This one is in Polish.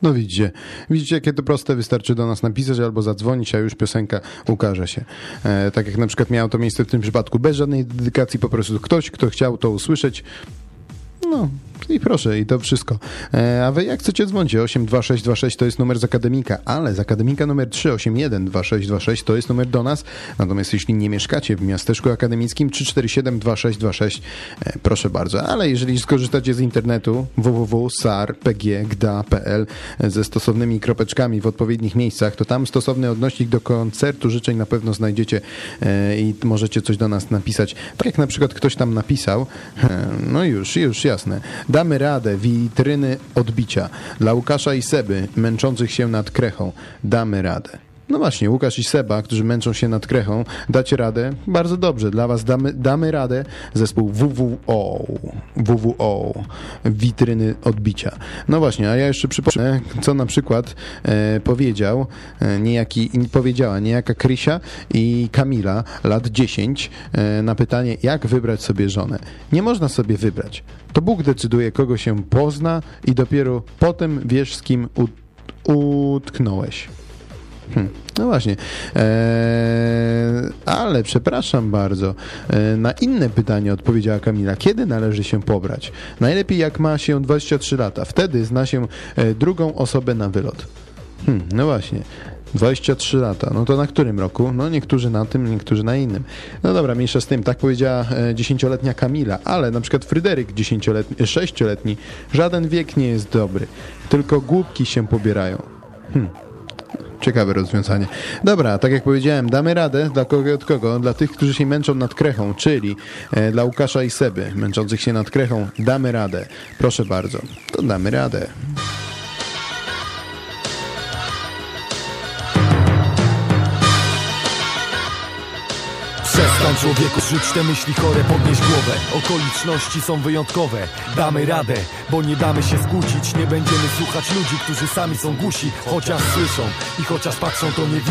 No widzicie, jakie to proste, wystarczy do nas napisać albo zadzwonić, a już piosenka ukaże się. Tak jak na przykład miało to miejsce w tym przypadku, bez żadnej dedykacji, po prostu ktoś, kto chciał to usłyszeć, no i proszę, i to wszystko. A wy jak chcecie dzwonicie? 82626 to jest numer z Akademika, ale z Akademika numer 3812626 to jest numer do nas. Natomiast jeśli nie mieszkacie w miasteczku akademickim, 3472626, proszę bardzo. Ale jeżeli skorzystacie z internetu www.sar.pg.gda.pl ze stosownymi kropeczkami w odpowiednich miejscach, to tam stosowny odnośnik do koncertu życzeń na pewno znajdziecie i możecie coś do nas napisać. Tak jak na przykład ktoś tam napisał, no już jasne. Damy radę, witryny odbicia. Dla Łukasza i Seby, męczących się nad krechą. Damy radę. No właśnie, Łukasz i Seba, którzy męczą się nad krechą, dacie radę? Bardzo dobrze, dla was damy radę. Zespół WWO, witryny odbicia. No właśnie, a ja jeszcze przypomnę, co na przykład powiedziała niejaka Krysia i Kamila, lat 10, na pytanie, jak wybrać sobie żonę. Nie można sobie wybrać. To Bóg decyduje, kogo się pozna i dopiero potem wiesz, z kim utknąłeś. No właśnie, ale przepraszam bardzo, na inne pytanie odpowiedziała Kamila. Kiedy należy się pobrać? Najlepiej jak ma się 23 lata. Wtedy zna się drugą osobę na wylot. No właśnie, 23 lata. No to na którym roku? No niektórzy na tym, niektórzy na innym. No dobra, mniejsza z tym. Tak powiedziała 10-letnia Kamila, ale na przykład Fryderyk 6-letni. Żaden wiek nie jest dobry. Tylko głupki się pobierają. Ciekawe rozwiązanie. Dobra, tak jak powiedziałem, damy radę. Dla kogo od kogo? Dla tych, którzy się męczą nad krechą, czyli dla Łukasza i Seby, męczących się nad krechą, damy radę. Proszę bardzo, to damy radę. Przestań człowieku, rzuć te myśli chore, podnieś głowę. Okoliczności są wyjątkowe. Damy radę, bo nie damy się skłócić. Nie będziemy słuchać ludzi, którzy sami są głusi. Chociaż słyszą i chociaż patrzą, to nie widzą.